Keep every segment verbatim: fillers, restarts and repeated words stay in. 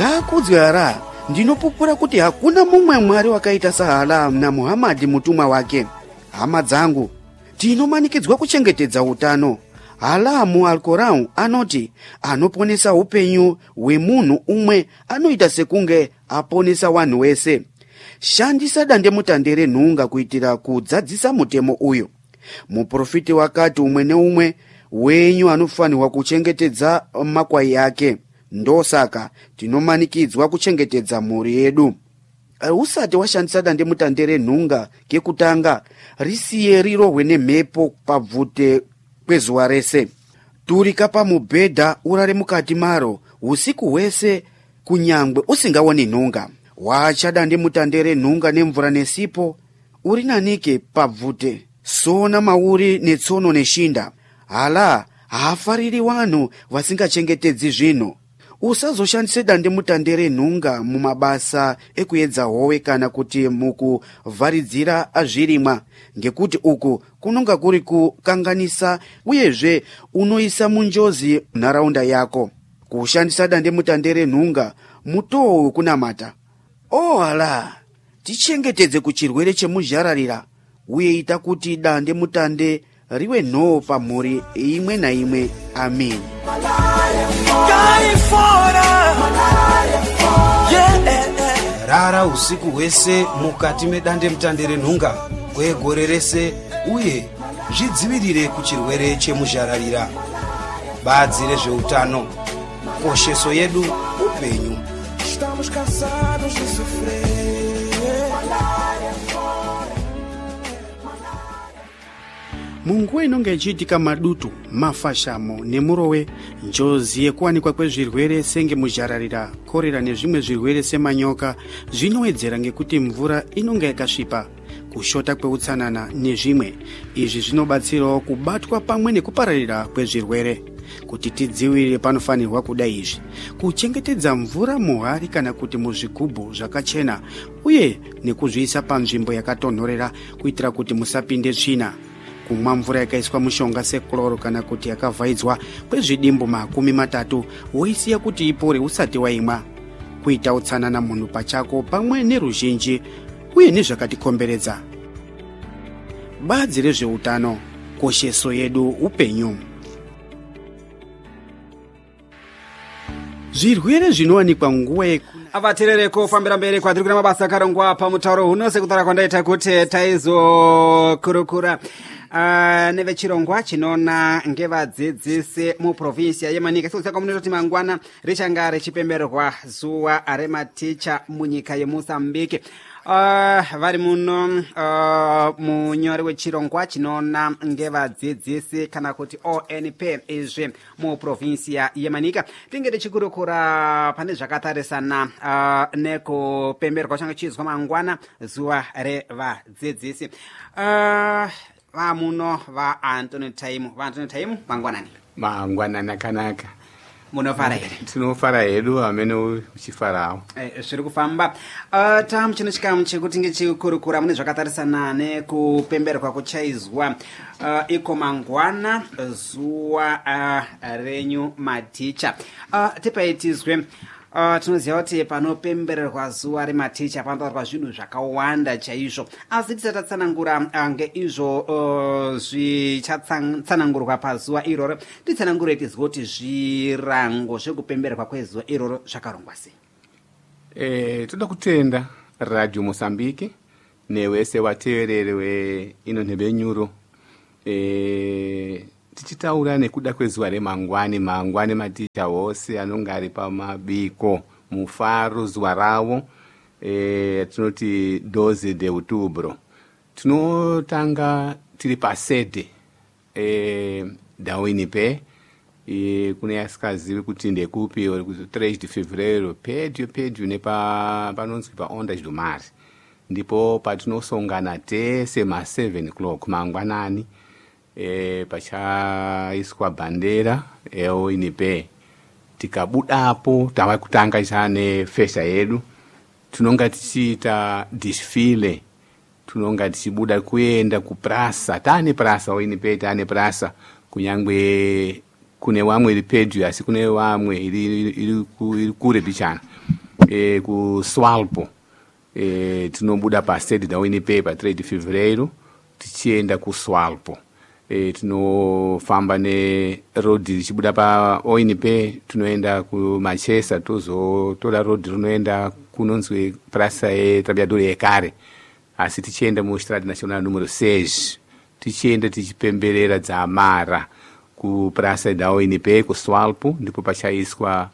Gakudzara ndinopupura kuti hakuna mumwe mwari wakaita sahala na Muhammad mutumwa wake. Hama dzangu, tinomanikidzwa kuchengetedza utano. Allah mu Al-Quran anoti anoponesa upenyu hwemunhu umwe anoita sekunge aponesa wanhu wese. Shandisa dande mutande renhunga kuitira kudzadzisa mutemo uyu. Muprofiti wakati umwe neumwe wenyu anofanirwa kuchengetedza makwai yake. Ndosaka tinomanikidzwa kuchengetedza mhuri yedu. Usati washandisa dande mutande renhunga kekutanga, risiye rirohwe nemhepo pabvute kwezuva rese. Turika pamubhedha urare mukati maro usiku hwese kunyangwe usingaoni nhunga. Wacha dande mutande renhunga nemvura nesipo, urinanike pabvute. Sona mauri netsono neshinda. Allah haafariri vanhu vasingachengetedzi zvinhu. Usazoshandise dande mutande renhunga mumabasa ekuedza hove kana kuti mukuvharidzira zvirimwa, ngekuti uku kunonga kuri kukanganisa uyezve unoisa munjozi nharaunda yako. Kushandisa dande mutande renhunga mutoo kunamata. O Allah, tichengetedze kuchirwere chemuzhararira uye ita kuti dande mutande riwe nhoo pamhuri imwe naimwe. Amen. Rara usiku hwese mukati medande mutande renhunga kwegore rese uye zvidzivirire kuchirwere chemuzhararira. Badzi rezveutano, kosheso yedu upenyu. Munguwa inonge ichiitika madutu, mafashamo nemurowe, njozi yekuwanikwa kwezvirwere senge muzhararira, korera nezvimwe zvirwere semanyoka zvinowedzera ngekuti mvura inonge yakasvipa, kushota kweutsanana nezvimwe. Izvi zvinobatsirawo kubatwa pamwe nekupararira kwezvirwere. Kuti tidzivirire panofanirwa kuda izvi: kuchengetedza mvura muhari kana kuti muzvigubhu zvakachena, uye nekuzviisa panzvimbo yakatonhorera kuitira kuti musapinde tsvina. Kumwa mvura yakaiswa mushonga sekloro kana kuti yakavhaidzwa kwezvidimbu makumi matatu woisiya kuti ipore usati waimwa. Kuita utsanana munhu pachako pamwe neruzhinji uye nezvakatikomberedza. Badzi rezveutano, kosheso yedu upenyu. Zvirwere zvinowanikwa nguva yekuna avaterere kufambira mberi kwadiri kuna mabasa akarongwa pamutauro huno sekutaura kwandaita kuti taizokurukura Uh, nevechirongwa chinoona ngevadzidzisi muprovinsia yemanika. Sikutsaka munototi mangwana richanga richipemberwa zuwa rematicha munyika yeMozambique. Uh, vari muno uh, munyori wechirongwa chinoona ngevadzidzisi kana kuti O N P izvi muprovinsia yemanika. Tinge tichikurukura pane zvakatarisana uh, nekupemberwa changa chizwa mangwana zuwa revadzidzisi. Uh, va muno va Anthony Taimu. Va Anthony Taimu mangwanani. Mangwanani akanaka. Munofara here. Tinofara hedu amene uchifarawo. Eh zviri kufamba. Uh, tam chino chikamu chekuti ngechikurukura mune zvakatarisana nekupemberwa kuchaizwa uh, iko mangwana zuwa uh, renyu maticha. Uh, tipaitizwe Uh, tinoziva kuti panopembererwa zuwa rematicha panotaurwa zvinhu zvakawanda chaizvo, asi tisatatsanangura uh, ngeizvo uh, zvichatsanangurwa pazuwa iroro. Titsanangure tizwe kuti zvirango zvekupembererwa kwezuwa iroro zvakarongwa sei. Eh, toda kutenda Radio Mozambique newese wateereri we ino nhebenyuro. Eh, tichitaura nekuda kwezuwa remangwani, mangwani maticha wose anonga ari pamabiko mufaro zuwa rawo. E, tinoti doze de outubro. Tinotanga tiri pasede e, dawinipe e, kune asikazivi kuti ndekupi três de fevereiro pedyo pedyo nepa panonzi pa Ondas do Mar. Ndipo patinosongana tese ma seven o'clock mangwanani. E, pachaiswa bandera eo inipe tikabudapo tava kutanga chane festa yedu. Tunonga tichita desfile, tunonga tichibuda kuenda kuprasa, tane prasa oinipe tane prasa kunyangwe kune wamwe iri pedyo asi kune wamwe iri iri, iri kure bichana. e, ku Swalpo e, tinobuda pa sede da U N P pa três de fevereiro tichienda ku Swalpo e, tinofamba ne road tichibuda pa O N P tinoenda ku Manchester tozotora road rinoenda kunonzwe praça e trabalhador e kare asi tichienda mu estrada nacional número seis tichienda tichipemberera dzamara ku praça da O N P ku Swalpo ndipo pachaiswa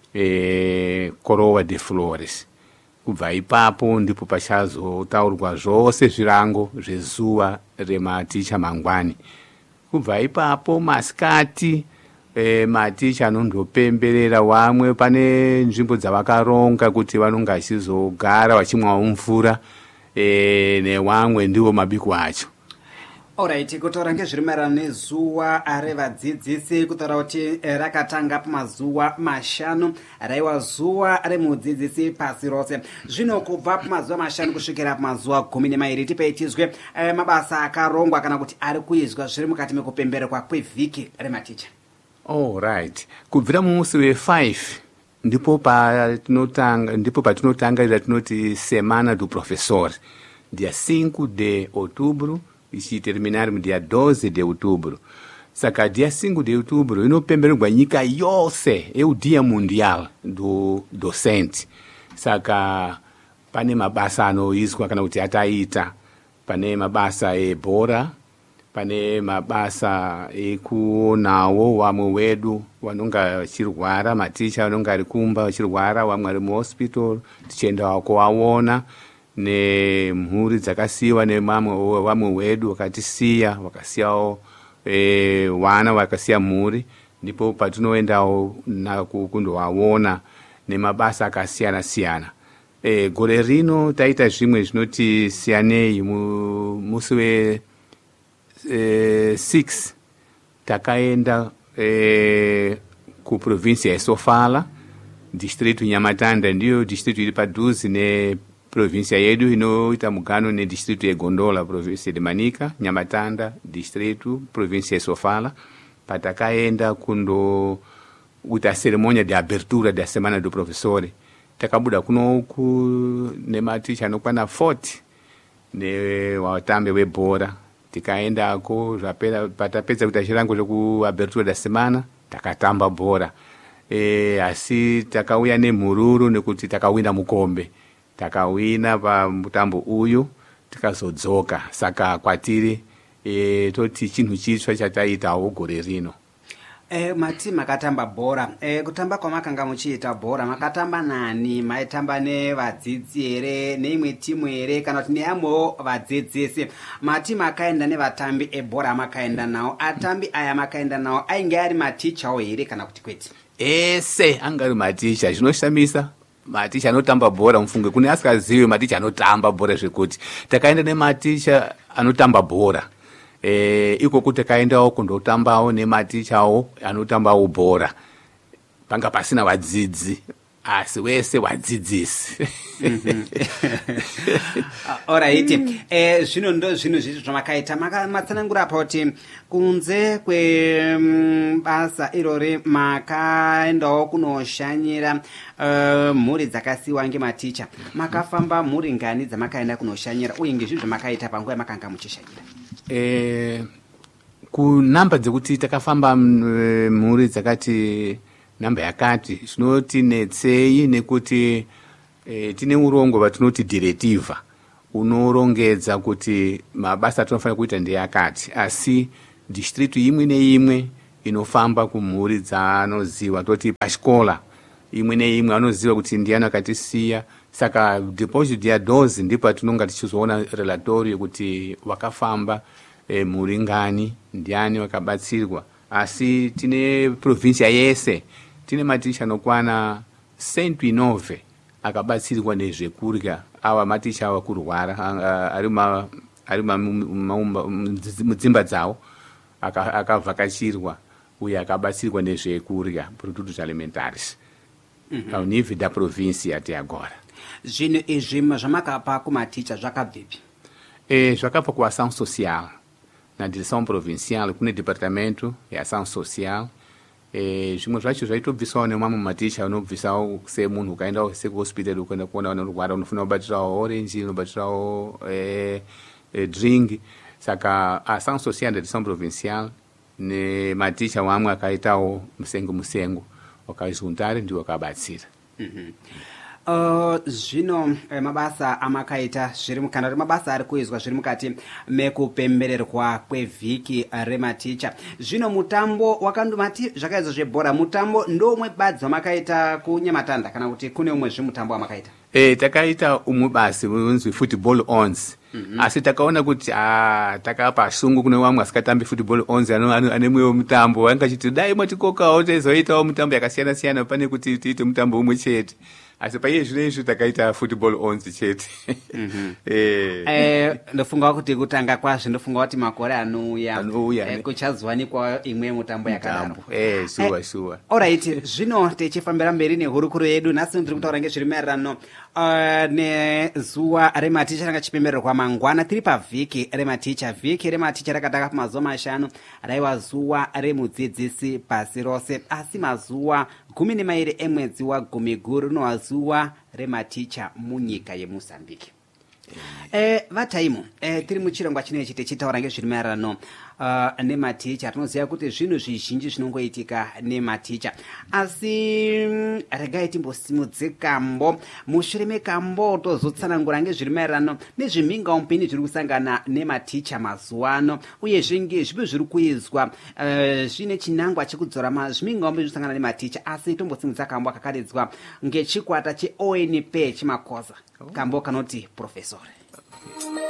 e, coroa de flores kubva ipapo ndipo pachazotaurwa zvose zvirango zvezuva rematicha mangwani kubva ipapo masikati e, maticha anondopemberera wamwe pane nzvimbo dzavakaronga kuti vanonga vachizogara vachimwawo mvura e, newamwe ndiwo mabiko acho. Alright, kutaura ngezviri maererano nezuva revadzidzisi kutaura kuti rakatanga pamazuva mashanu raiva zuva remudzidzisi pasi rose. Zvino kubva pamazuva mashanu kusvikira pamazuva gumi nemairi tipei tizwe eh, mabasa akarongwa kana kuti ari kuizwa zviri mukati mekupembererwa kwevhiki rematicha. Alright, kubvira mumusi we5 ndipo patinotanga ndipo patinotangarira tinoti semana do professor dia cinco de outubro e terminar no dia doze de outubro. Saka dia cinco de outubro inopembererwa nyika yose é o dia mundial do docente. Saka pane mabasa anoizwa kana kuti ataita, pane mabasa ebhora, pane mabasa ekuonawo wamwe wedu vanonga vachirwara, maticha vanonga ari kumba vachirwara, wamwe ari muhospital tichienda kuvaona nemhuri dzakasiyiwa nemamwe wamwe wedu wakatisiya wakasiyawo e, wana wakasiya mhuri ndipo patinoendawo kundovaona nemabasa akasiyana siyana. E, gore rino taita zvimwe zvinoti siyanei musi we e, six takaenda e, kuprovincia yeSofala distrito Nyamatanda ndiyo distrito iri padhuze ne província yedu inoita mugano ne distrito yeGondola, província de Manica, Nyamatanda, distrito, província yeSofala, patakaenda kundo uta cerimônia de abertura da semana do professor. Takabuda kunoku ne maticha anokwana forty ne watambe webhora. Tikaenda ko zvapera patapedza kuita chirango choku abertura da semana, takatamba bhora. E, asi takauya nemhururu nekuti takawina mukombe. Takawina pa mutambo uyu tikazodzoka saka kwatiri e, toti chinhu chitsva chataitawo gore rino. E, mati makatamba bhora e, kutamba kwamakanga muchiita bhora makatamba nani? Maitamba nevadzidzi here neimwe timu here kana kuti neamwewo vadzidzisi? Mati makaenda nevatambi ebhora makaenda nawo, atambi aya makaenda nawo ainge ari matichawo here kana kuti kwete? Ese anga ari maticha. Zvinoshamisa maticha anotamba bhora mufunge kune asikazivi maticha anotamba bhora zvekuti takaenda nematicha anotamba bhora e, ikoko takaendawo kundotambawo nematichawo anotambawo bhora panga pasina vadzidzi asi wese wadzidzisi. Alright, eh, zvino ndo zvinhu zvizvo zvamakaita matsanangura pa kuti kunze kwebasa um, irori makaendawo kunoshanyira uh, mhuri dzakasiyiwa ngematicha. Makafamba mhuri ngani dzamakaenda kunoshanyira uye ngezvinhu zvamakaita panguva yamakanga muchishanyira? Eh, kunamba dzekuti takafamba mhuri dzakati namba yakati zvinotinetsei nekuti e, tine urongo vatinoti directiva unorongedza kuti mabasa atinofanira kuita ndeyakati asi district imwe neimwe inofamba kumhuri dzaanoziva toti pachikola imwe neimwe anoziva kuti ndiani akatisiya saka deposit ya doze ndipo atinonga tichizoona relatorio kuti wakafamba e, mhuri ngani ndiani wakabatsirwa asi tine provincia yese tine maticha anokwana cento e nove akabatsirwa nezvekurya ava maticha ava kurwara ari mudzimba dzavo akavhakachirwa uye akabatsirwa nezvekurya produtos alimentares ao nível da província até agora. Zvinhu izvi zvamakapa kumaticha zvakabvepi? E zvakabva kuação social na direção provincial kune departamento de ação social eh zvimwe zvacho zvaitobvisawo nemamwe maticha unobvisawo semunhu ukaendawo sekuhospital ukaenda kuona unorwara unofuna kubatirawo orange unobatirawo eh, eh, drink. Saka asan social de Direção Provincial nematicha wamwe akaitawo musengo musengo wakaizundare ndiwo akabatsira. mm-hmm. Uh, zvino eh, mabasa amakaita zviri mukana kuti mabasa ari kuizwa zviri mukati mekupembererwa kwevhiki rematicha. Zvino mutambo wakandomati zvakaizwa zvebhora mutambo ndomwe badzi wamakaita kunyamatanda kana kuti kune umwe zvimutambo wamakaita? Eh takaita umwe basi unonzi football ons. Mm-hmm. Asi takaona kuti ah takapa shungu kune wamwe asikatambi football ons ane mwewo mutambo wangachiti dai mwatikokawo tezoitawo mutambo yakasiyana siyana pane kuti tiite mutambo umwe chete. Asi paiye zvino izvi takaita football ons chete. Mm-hmm. eh eh ndofunga kuti kutanga kwazvo ndofunga kuti makore anouya anouya eh, kuchazwanikwa imwe mutambo yakadaro. Eh sure eh, sure. Alright, zvino techifambira mberi nehurukuro yedu nhasi ndiri kutaura ngezviri maererano uh, nezuva rematicha ranga chipembererwa mangwana tiri pavhiki rematicha. Vhiki rematicha rakatanga pamazuva mashanu raiva zuva remudzidzisi pasi rose, asi mazuva gumi nemairi emwedzi wagumi guru rinova zuva rematicha munyika yeMozambique. Eh vataimu eh tiri muchirongwa chinechi tichitaura ngezviri maererano uh, nematicha. Tinoziva kuti zvinhu zvizhinji zvinongoitika nematicha, asi mm, regai timbosimudze kambo. Mushure mekambo tozotsanangura ngezviri maererano nezvimhingamupini zviri kusangana nematicha mazuva ano, uye zvinge zvipi zviri kuizwa uh, zvine chinangwa chekudzora mazvimhingamupini zviri kusangana nematicha. Asi tombosimudza kambo kakaridzwa ngechikwata che O N P chimakoza, kambo kanoti Professor.